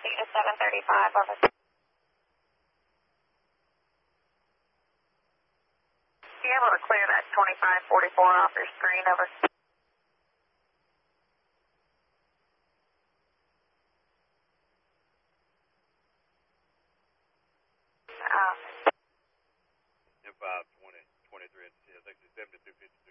to 735, over. Be able to clear that 2544 off your screen, over. M5 20 23 at 7252.